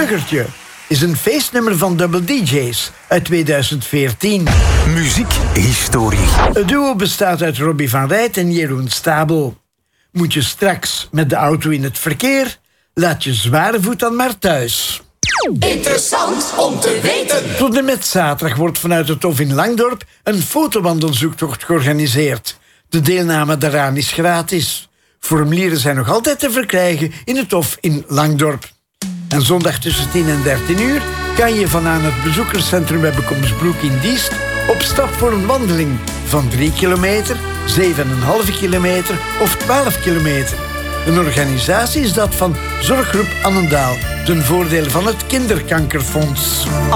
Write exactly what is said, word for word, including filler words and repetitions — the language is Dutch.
Puggertje is een feestnummer van Double D J's uit tweeduizend veertien. Muziekhistorie. Het duo bestaat uit Robbie van Rijt en Jeroen Stabel. Moet je straks met de auto in het verkeer? Laat je zware voet dan maar thuis. Interessant om te weten. Tot en met zaterdag wordt vanuit het Hof in Langdorp een fotowandelzoektocht georganiseerd. De deelname daaraan is gratis. Formulieren zijn nog altijd te verkrijgen in het Hof in Langdorp. En zondag tussen tien en dertien uur kan je vanaan het bezoekerscentrum bij Bekomsbroek in Diest op stap voor een wandeling van drie kilometer, zeven komma vijf kilometer of twaalf kilometer. Een organisatie is dat van Zorggroep Annendaal ten voordele van het Kinderkankerfonds.